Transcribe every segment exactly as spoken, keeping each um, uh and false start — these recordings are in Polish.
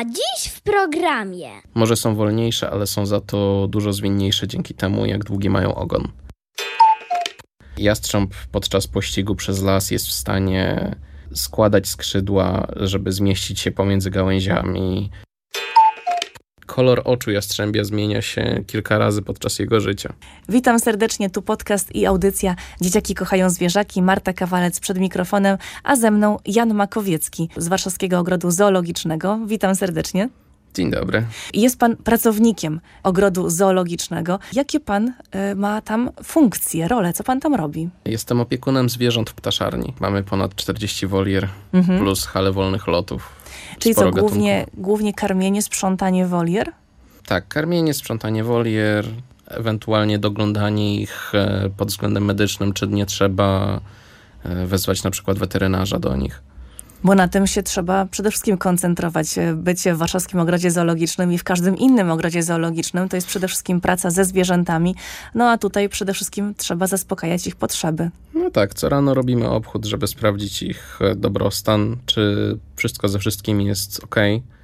dziś w programie. Może są wolniejsze, ale są za to dużo zwinniejsze dzięki temu, jak długi mają ogon. Jastrząb podczas pościgu przez las jest w stanie składać skrzydła, żeby zmieścić się pomiędzy gałęziami. Kolor oczu jastrzębia zmienia się kilka razy podczas jego życia. Witam serdecznie, tu podcast i audycja Dzieciaki kochają zwierzaki. Marta Kawalec przed mikrofonem, a ze mną Jan Makowiecki z Warszawskiego Ogrodu Zoologicznego. Witam serdecznie. Dzień dobry. Jest pan pracownikiem Ogrodu Zoologicznego. Jakie pan y, ma tam funkcje, role? Co pan tam robi? Jestem opiekunem zwierząt w ptaszarni. Mamy ponad czterdzieści wolier Mhm. plus hale wolnych lotów. Czyli co, Sporo głównie, gatunków. głównie karmienie, sprzątanie wolier? Tak, karmienie, sprzątanie wolier, ewentualnie doglądanie ich e, pod względem medycznym, czy nie trzeba e, wezwać na przykład weterynarza do nich. Bo na tym się trzeba przede wszystkim koncentrować. Bycie w Warszawskim Ogrodzie Zoologicznym i w każdym innym ogrodzie zoologicznym to jest przede wszystkim praca ze zwierzętami. No a tutaj przede wszystkim trzeba zaspokajać ich potrzeby. No tak, co rano robimy obchód, żeby sprawdzić ich e, dobrostan, czy wszystko ze wszystkim jest ok.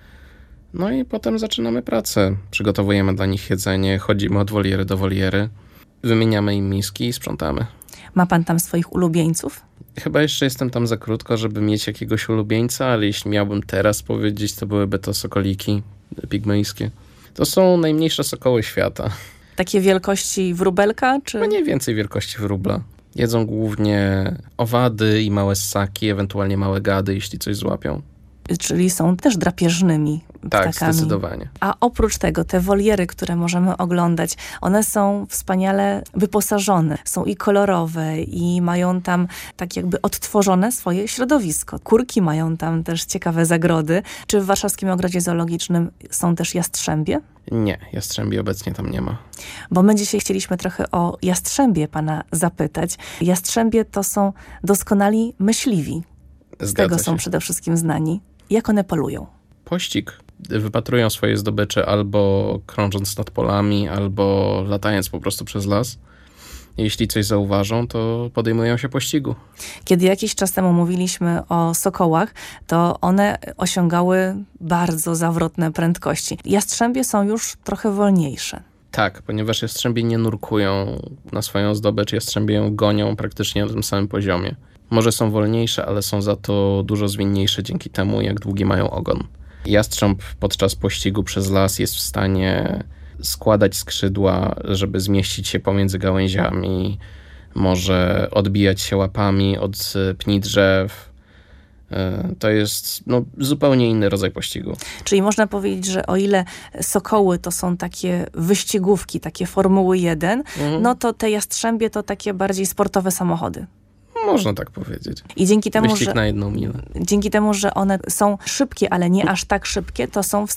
No i potem zaczynamy pracę. Przygotowujemy dla nich jedzenie, chodzimy od woliery do woliery, wymieniamy im miski i sprzątamy. Ma pan tam swoich ulubieńców? Chyba jeszcze jestem tam za krótko, żeby mieć jakiegoś ulubieńca, ale jeśli miałbym teraz powiedzieć, to byłyby to sokoliki pigmejskie. To są najmniejsze sokoły świata. Takie wielkości wróbelka? Czy... Chyba nie więcej wielkości wróbla. Jedzą głównie owady i małe ssaki, ewentualnie małe gady, jeśli coś złapią. Czyli są też drapieżnymi Tak, ptakami. zdecydowanie. A oprócz tego te woliery, które możemy oglądać, one są wspaniale wyposażone. Są i kolorowe i mają tam tak jakby odtworzone swoje środowisko. Kurki mają tam też ciekawe zagrody. Czy w Warszawskim Ogrodzie Zoologicznym są też jastrzębie? Nie, jastrzębi obecnie tam nie ma. Bo my dzisiaj chcieliśmy trochę o jastrzębie pana zapytać. Jastrzębie to są doskonali myśliwi. Z Zgadza tego się. są przede wszystkim znani. Jak one polują? Pościg. Wypatrują swoje zdobycze albo krążąc nad polami, albo latając po prostu przez las. Jeśli coś zauważą, to podejmują się pościgu. Kiedy jakiś czas temu mówiliśmy o sokołach, to one osiągały bardzo zawrotne prędkości. Jastrzębie są już trochę wolniejsze. Tak, ponieważ jastrzębie nie nurkują na swoją zdobycz, jastrzębie ją gonią praktycznie na tym samym poziomie. Może są wolniejsze, ale są za to dużo zwinniejsze dzięki temu, jak długi mają ogon. Jastrząb podczas pościgu przez las jest w stanie składać skrzydła, żeby zmieścić się pomiędzy gałęziami. Może odbijać się łapami od pni drzew. To jest no, zupełnie inny rodzaj pościgu. Czyli można powiedzieć, że o ile sokoły to są takie wyścigówki, takie Formuły jeden, Mhm. no to te jastrzębie to takie bardziej sportowe samochody. Można tak powiedzieć. I dzięki temu, Wyścig że, na jedną milę. dzięki temu, że one są szybkie, ale nie aż tak szybkie, to są w